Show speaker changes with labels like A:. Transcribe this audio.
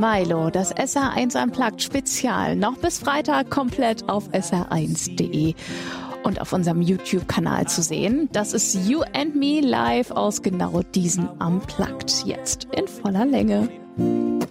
A: Milo, das SR1 Unplugged Spezial, noch bis Freitag komplett auf sr1.de und auf unserem YouTube-Kanal zu sehen. Das ist You and Me live aus genau diesen Unplugged, jetzt in voller Länge.